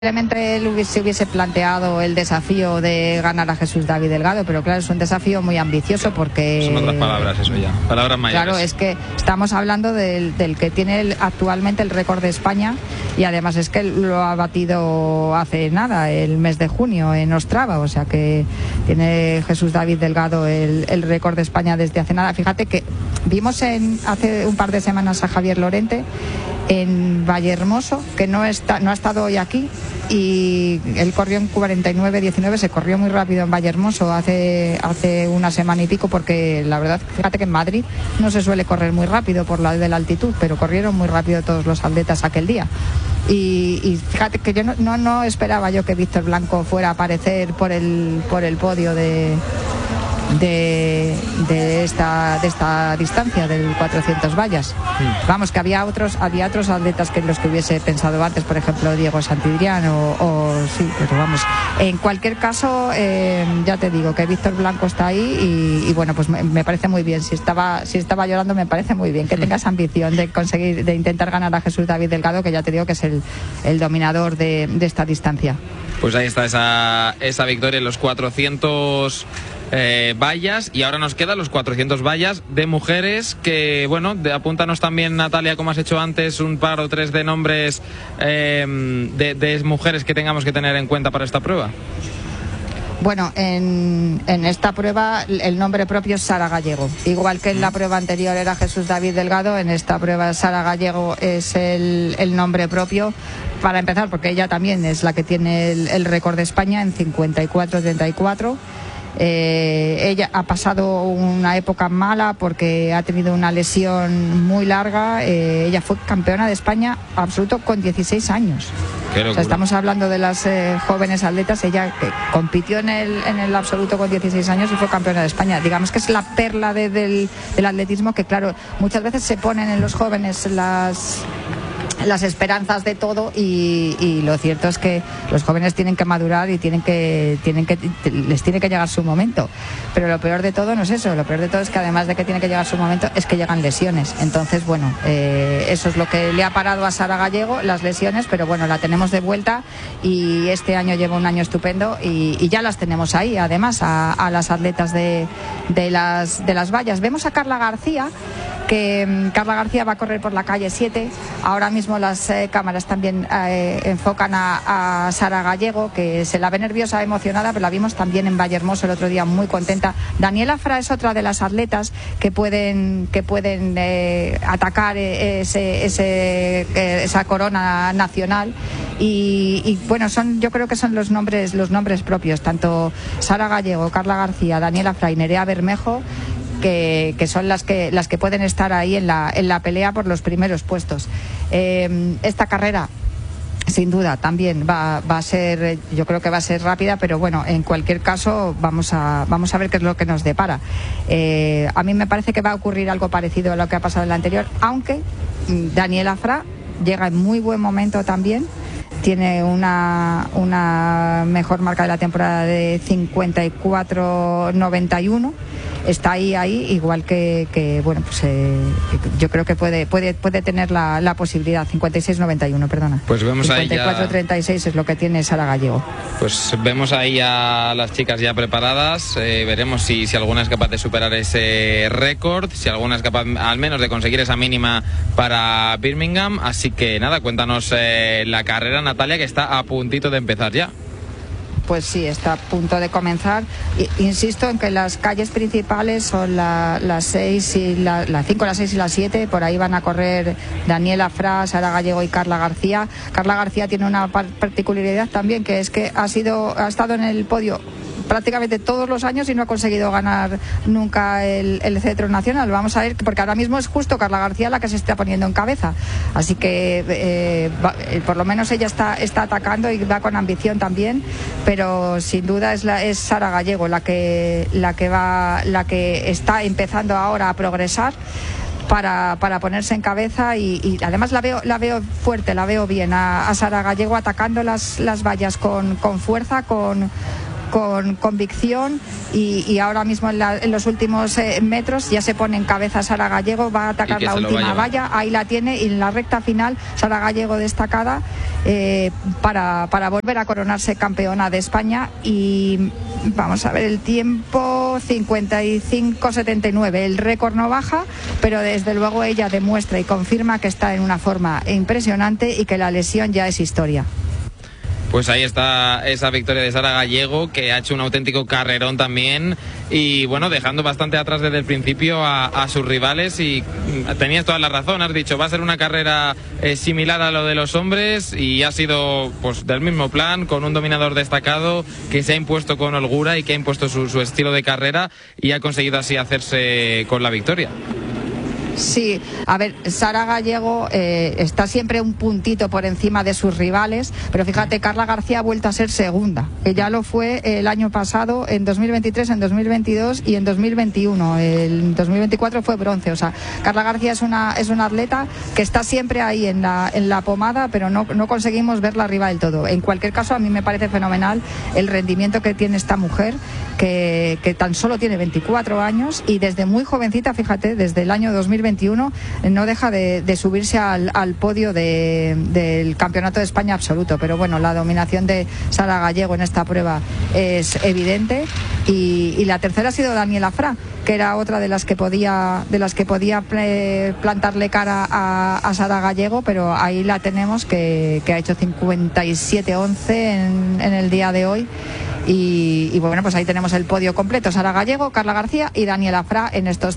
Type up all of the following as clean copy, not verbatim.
Probablemente él se hubiese planteado el desafío de ganar a Jesús David Delgado, pero claro, es un desafío muy ambicioso porque... Son otras palabras eso ya, palabras mayores. Claro, es que estamos hablando del que tiene actualmente el récord de España y además es que lo ha batido hace nada, el mes de junio en Ostrava, o sea que tiene Jesús David Delgado el récord de España desde hace nada. Fíjate que vimos hace un par de semanas a Javier Lorente en Vallehermoso, que no ha estado hoy aquí, y él corrió en 49-19, se corrió muy rápido en Vallehermoso hace una semana y pico, porque la verdad, fíjate que en Madrid no se suele correr muy rápido por la de la altitud, pero corrieron muy rápido todos los atletas aquel día. Y fíjate que yo no esperaba yo que Víctor Blanco fuera a aparecer por el podio de esta distancia del 400 vallas. Vamos, que había otros atletas que en los que hubiese pensado antes, por ejemplo Diego Santidrián o sí, pero vamos, en cualquier caso ya te digo que Víctor Blanco está ahí y bueno, pues me parece muy bien. Si estaba llorando, me parece muy bien que tengas ambición de intentar ganar a Jesús David Delgado, que ya te digo que es el dominador de esta distancia. Pues ahí está esa victoria en los 400 vallas, y ahora nos quedan los 400 vallas de mujeres, que bueno, apúntanos también, Natalia, como has hecho antes, un par o tres de nombres de mujeres que tengamos que tener en cuenta para esta prueba. Bueno, en esta prueba el nombre propio es Sara Gallego. Igual que en la prueba anterior era Jesús David Delgado, en esta prueba Sara Gallego es el nombre propio, para empezar, porque ella también es la que tiene el récord de España en 54-34. Ella ha pasado una época mala porque ha tenido una lesión muy larga. Ella fue campeona de España absoluto con 16 años. O sea, estamos hablando de las jóvenes atletas. Ella compitió en el absoluto con 16 años y fue campeona de España. Digamos que es la perla del atletismo, que claro, muchas veces se ponen en los jóvenes las esperanzas de todo y lo cierto es que los jóvenes tienen que madurar y les tiene que llegar su momento, pero lo peor de todo no es eso. Lo peor de todo es que además de que tiene que llegar su momento, es que llegan lesiones. Entonces bueno, eso es lo que le ha parado a Sara Gallego, las lesiones, pero bueno, la tenemos de vuelta y este año lleva un año estupendo y ya las tenemos ahí, además a las atletas de las vallas. Vemos a Carla García, que Carla García va a correr por la calle 7. Ahora mismo las cámaras también enfocan a Sara Gallego, que se la ve nerviosa, emocionada, pero la vimos también en Vallehermoso el otro día muy contenta. Daniela Fra es otra de las atletas que pueden atacar esa corona nacional y bueno, yo creo que son los nombres propios, tanto Sara Gallego, Carla García, Daniela Fra y Nerea Bermejo, que son las que pueden estar ahí en la pelea por los primeros puestos. Esta carrera sin duda también va a ser, yo creo que va a ser rápida, pero bueno, en cualquier caso vamos a ver qué es lo que nos depara. A mí me parece que va a ocurrir algo parecido a lo que ha pasado en la anterior, aunque Daniela Fra llega en muy buen momento también. Tiene una mejor marca de la temporada de 54-91. Está ahí igual que bueno, pues yo creo que puede tener la posibilidad. 56-91, perdona. Pues vemos 54-36 es lo que tiene Sara Gallego. Pues vemos ahí a las chicas ya preparadas. Veremos si alguna es capaz de superar ese récord, si alguna es capaz al menos de conseguir esa mínima para Birmingham. Así que nada, cuéntanos la carrera, Natalia, que está a puntito de empezar ya. Pues sí, está a punto de comenzar. Insisto en que las calles principales son las 6 y la 5, la 6 y la 7. Por ahí van a correr Daniela Fra, Sara Gallego y Carla García. Carla García tiene una particularidad también, que es que ha estado en el podio prácticamente todos los años y no ha conseguido ganar nunca el cetro nacional. Vamos a ver, porque ahora mismo es justo Carla García la que se está poniendo en cabeza, así que por lo menos ella está atacando y va con ambición también, pero sin duda es Sara Gallego la que está empezando ahora a progresar para ponerse en cabeza y además la veo fuerte, la veo bien a Sara Gallego atacando las vallas con fuerza, con con convicción y ahora mismo en los últimos metros ya se pone en cabeza Sara Gallego, va a atacar la última valla, ahí la tiene, y en la recta final Sara Gallego destacada para volver a coronarse campeona de España. Y vamos a ver el tiempo, 55:79, el récord no baja, pero desde luego ella demuestra y confirma que está en una forma impresionante y que la lesión ya es historia. Pues ahí está esa victoria de Sara Gallego, que ha hecho un auténtico carrerón también, y bueno, dejando bastante atrás desde el principio a sus rivales. Y tenías toda la razón, has dicho, va a ser una carrera similar a lo de los hombres, y ha sido pues del mismo plan, con un dominador destacado que se ha impuesto con holgura y que ha impuesto su estilo de carrera, y ha conseguido así hacerse con la victoria. Sí, a ver, Sara Gallego está siempre un puntito por encima de sus rivales, pero fíjate, Carla García ha vuelto a ser segunda, que ya lo fue el año pasado, en 2023, en 2022 y en 2021. En 2024 fue bronce. O sea, Carla García es una atleta que está siempre ahí en la pomada, pero no conseguimos verla arriba del todo. En cualquier caso, a mí me parece fenomenal el rendimiento que tiene esta mujer, que tan solo tiene 24 años y desde muy jovencita, fíjate, desde el año 2021 no deja de subirse al podio del Campeonato de España absoluto. Pero bueno, la dominación de Sara Gallego en esta prueba es evidente, y la tercera ha sido Daniela Fra, que era otra de las que podía plantarle cara a Sara Gallego, pero ahí la tenemos, que ha hecho 57:11 en el día de hoy. Y bueno, pues ahí tenemos el podio completo: Sara Gallego, Carla García y Daniela Fra en estos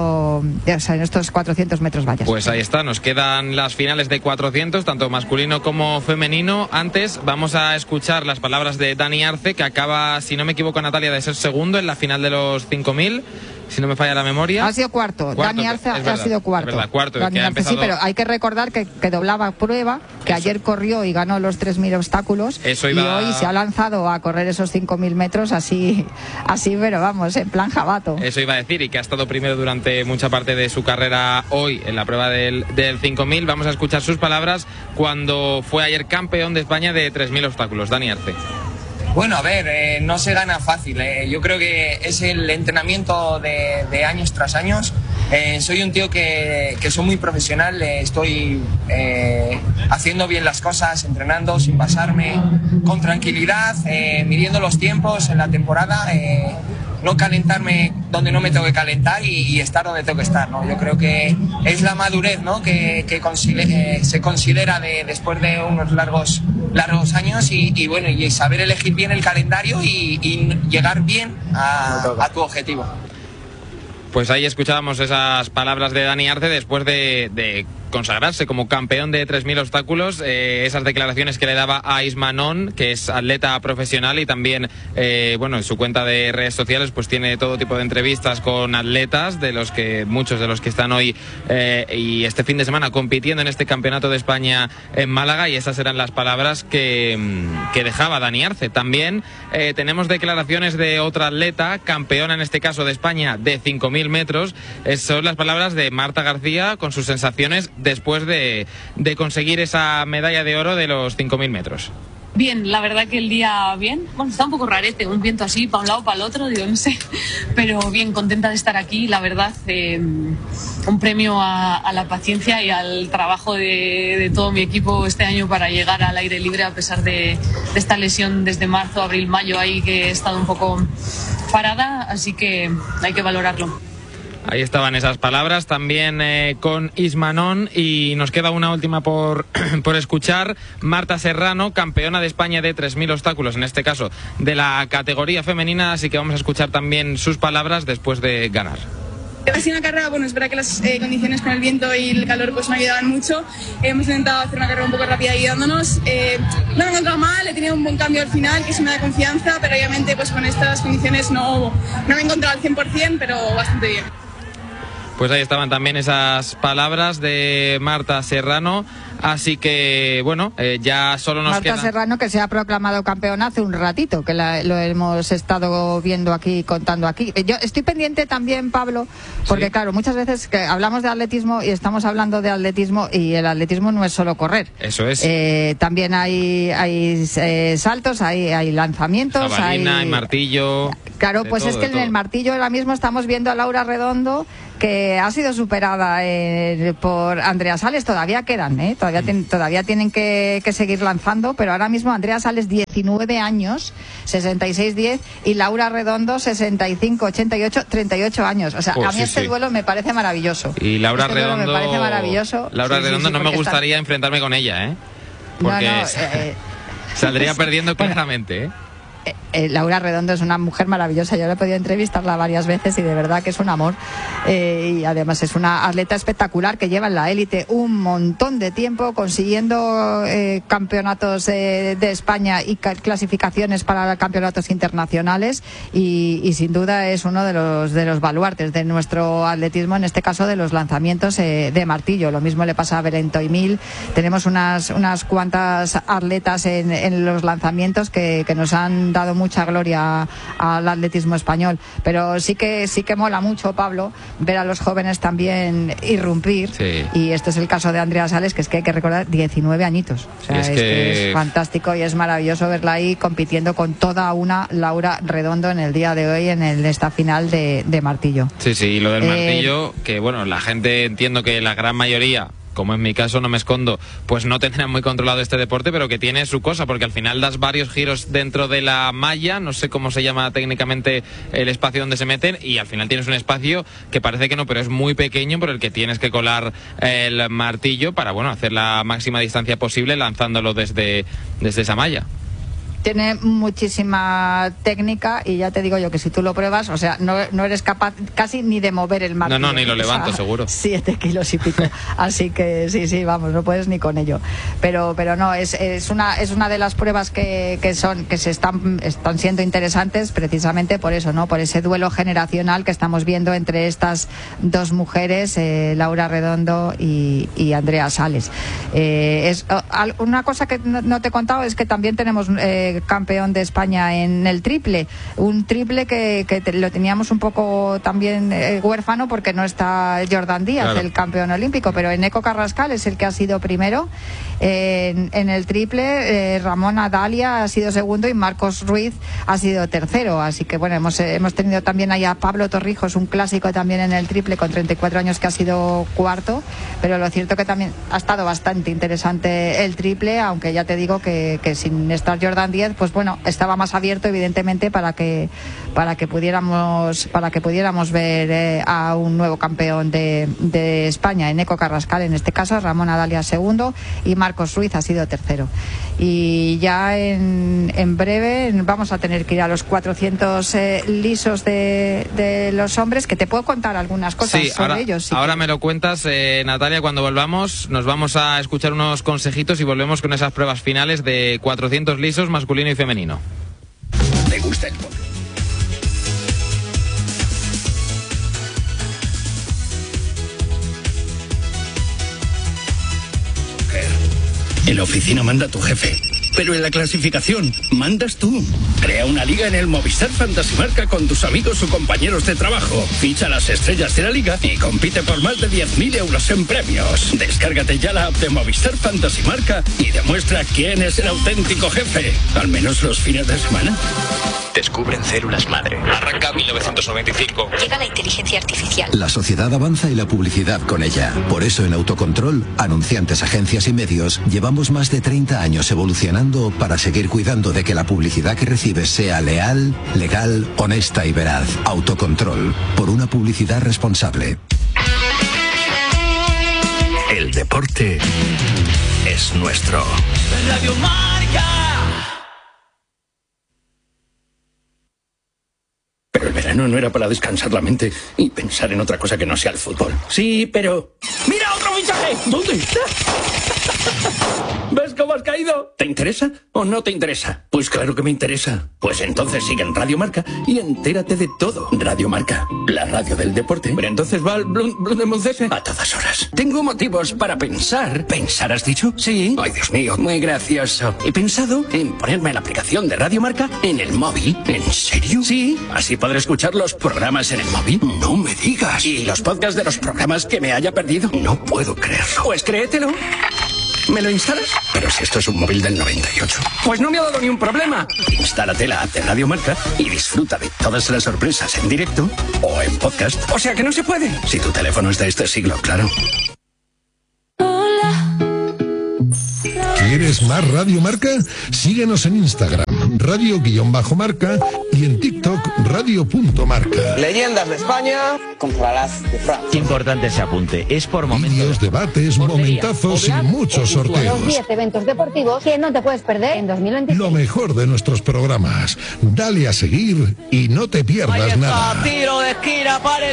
400 metros vallas. Pues ahí está, nos quedan las finales de 400, tanto masculino como femenino. Antes vamos a escuchar las palabras de Dani Arce, que acaba, si no me equivoco, Natalia, de ser segundo en la final de los 5000. Si no me falla la memoria. Ha sido cuarto. Dani Arce ha sido cuarto. Es verdad, cuarto. Dani Arce, sí, pero hay que recordar que doblaba prueba, que ayer corrió y ganó los 3000 obstáculos. Y hoy se ha lanzado a correr esos 5000 metros así, pero vamos, en plan jabato. Eso iba a decir, y que ha estado primero durante mucha parte de su carrera hoy en la prueba del 5000. Vamos a escuchar sus palabras cuando fue ayer campeón de España de 3000 obstáculos. Dani Arce. Bueno, a ver, no se gana fácil. Yo creo que es el entrenamiento de años tras años. Soy un tío que soy muy profesional, estoy haciendo bien las cosas, entrenando sin pasarme, con tranquilidad, midiendo los tiempos en la temporada, no calentarme donde no me tengo que calentar y estar donde tengo que estar, ¿no? Yo creo que es la madurez, ¿no?, que se considera después de unos largos años y bueno, y saber elegir bien el calendario y llegar bien a tu objetivo. Pues ahí escuchábamos esas palabras de Dani Arce después de consagrarse como campeón de 3000 obstáculos, esas declaraciones que le daba a Isma Non, que es atleta profesional y también, bueno, en su cuenta de redes sociales pues tiene todo tipo de entrevistas con atletas, muchos de los que están hoy y este fin de semana compitiendo en este Campeonato de España en Málaga, y esas eran las palabras que dejaba Dani Arce. También tenemos declaraciones de otra atleta, campeona en este caso de España de 5000 metros, son las palabras de Marta García con sus sensaciones después de conseguir esa medalla de oro de los 5000 metros. Bien, la verdad que el día bien. Bueno, está un poco rarete, un viento así, para un lado, para el otro, digo, no sé. Pero bien, contenta de estar aquí, la verdad. Un premio a la paciencia y al trabajo de todo mi equipo este año para llegar al aire libre, a pesar de esta lesión desde marzo, abril, mayo, ahí que he estado un poco parada, así que hay que valorarlo. Ahí estaban esas palabras también con Isma Non, y nos queda una última por escuchar. Marta Serrano, campeona de España de 3000 obstáculos, en este caso de la categoría femenina, así que vamos a escuchar también sus palabras después de ganar. Ha sido una carrera, bueno, es verdad que las condiciones con el viento y el calor pues me ayudaban mucho. Hemos intentado hacer una carrera un poco rápida guiándonos. No me he encontrado mal, he tenido un buen cambio al final, que eso me da confianza, pero obviamente pues con estas condiciones no me he encontrado al 100%, pero bastante bien. Pues ahí estaban también esas palabras de Marta Serrano. Así que, bueno, ya solo nos Marta queda... Serrano, que se ha proclamado campeona hace un ratito, que lo hemos estado viendo aquí, contando aquí. Yo estoy pendiente también, Pablo, porque claro, muchas veces que hablamos de atletismo y estamos hablando de atletismo, y el atletismo no es solo correr. Eso es. También hay saltos, hay lanzamientos, jabalina, hay martillo. Claro, pues es que en el martillo ahora mismo estamos viendo a Laura Redondo, que ha sido superada por Andrea Sales. Todavía quedan, todavía tienen que seguir lanzando, pero ahora mismo Andrea Sales 19 años, 66-10, y Laura Redondo 65-88, 38 años. O sea, a mí este duelo me parece maravilloso. Y Laura Redondo, me parece maravilloso. Laura Redondo no me gustaría enfrentarme con ella, porque saldría perdiendo claramente, Laura Redondo es una mujer maravillosa. Yo le he podido entrevistarla varias veces y de verdad que es un amor, y además es una atleta espectacular que lleva en la élite un montón de tiempo consiguiendo campeonatos de España y clasificaciones para campeonatos internacionales, y sin duda es uno de los baluartes de nuestro atletismo, en este caso de los lanzamientos de martillo. Lo mismo le pasa a Belén Toimil. Tenemos unas cuantas atletas en los lanzamientos que nos han dado mucha gloria al atletismo español, pero sí que mola mucho, Pablo, ver a los jóvenes también irrumpir, y este es el caso de Andrea Sales, que es que hay que recordar 19 añitos, o sea, es fantástico y es maravilloso verla ahí compitiendo con toda una Laura Redondo en el día de hoy en esta final de martillo. Sí, y lo del martillo, que bueno, la gente, entiendo que la gran mayoría, como en mi caso, no me escondo, pues no tendrán muy controlado este deporte, pero que tiene su cosa, porque al final das varios giros dentro de la malla, no sé cómo se llama técnicamente el espacio donde se meten, y al final tienes un espacio que parece que no, pero es muy pequeño, por el que tienes que colar el martillo para, bueno, hacer la máxima distancia posible lanzándolo desde esa malla. Tiene muchísima técnica, y ya te digo yo que si tú lo pruebas, o sea, no eres capaz casi ni de mover el martillo. No, ni lo levanto, seguro. 7 kilos y pico. Así que sí, vamos, no puedes ni con ello. Pero no, es una de las pruebas que están siendo interesantes precisamente por eso, ¿no? Por ese duelo generacional que estamos viendo entre estas dos mujeres, Laura Redondo y Andrea Sales. Una cosa que no te he contado es que también tenemos campeón de España en el triple, un triple que lo teníamos un poco también huérfano porque no está Jordan Díaz, claro, el campeón olímpico, pero Eneco Carrascal es el que ha sido primero en el triple. Ramón Adalia ha sido segundo y Marcos Ruiz ha sido tercero, así que bueno, hemos tenido también ahí a Pablo Torrijos, un clásico también en el triple con 34 años, que ha sido cuarto, pero lo cierto que también ha estado bastante interesante el triple, aunque ya te digo que sin estar Jordan Díaz, pues bueno, estaba más abierto evidentemente para que pudiéramos ver a un nuevo campeón de España, Eneco Carrascal en este caso, Ramón Adalia segundo y Marcos Ruiz ha sido tercero. Y ya en breve vamos a tener que ir a los 400 lisos de los hombres, que te puedo contar algunas cosas sobre ellos. Ahora me lo cuentas, Natalia, cuando volvamos nos vamos a escuchar unos consejitos y volvemos con esas pruebas finales de 400 lisos masculino y femenino. ¿Te gusta el polo? En la oficina manda tu jefe, pero en la clasificación mandas tú. Crea una liga en el Movistar Fantasy Marca con tus amigos o compañeros de trabajo. Ficha las estrellas de la liga y compite por más de 10.000 euros en premios. Descárgate ya la app de Movistar Fantasy Marca y demuestra quién es el auténtico jefe, al menos los fines de semana. Descubren células madre. Arranca 1995. Llega la inteligencia artificial. La sociedad avanza y la publicidad con ella. Por eso en Autocontrol, anunciantes, agencias y medios, llevamos más de 30 años evolucionando para seguir cuidando de que la publicidad que recibes sea leal, legal, honesta y veraz. Autocontrol, por una publicidad responsable. El deporte es nuestro. Radio Marca. Pero el verano no era para descansar la mente y pensar en otra cosa que no sea el fútbol. Sí, pero... ¡Mira otro fichaje! ¿Dónde? ¿Ves cómo cómo has caído? ¿Te interesa o no te interesa? Pues claro que me interesa. Pues entonces sigue en Radio Marca y entérate de todo. Radio Marca, la radio del deporte. Pero entonces va al Blundemoncese a todas horas. Tengo motivos para pensar. ¿Pensar has dicho? Sí. Ay, Dios mío, muy gracioso. He pensado en ponerme la aplicación de Radio Marca en el móvil. ¿En serio? Sí. Así podré escuchar los programas en el móvil. No me digas. Y los podcasts de los programas que me haya perdido. No puedo creerlo. Pues créetelo. ¿Me lo instalas? Pero si esto es un móvil del 98. Pues no me ha dado ni un problema. Instálate la app de Radio Marca y disfruta de todas las sorpresas en directo o en podcast. O sea que no se puede. Si tu teléfono es de este siglo, claro. ¿Quieres más Radio Marca? Síguenos en Instagram, radio_marca y en TikTok, radio.marca. Leyendas de España contra las de Francia. Importante ese apunte, es por momentos. Vídeos, debates, momentazos y muchos sorteos. Los 10 eventos deportivos que no te puedes perder en 2026. Lo mejor de nuestros programas. Dale a seguir y no te pierdas nada. Tiro de esquina para el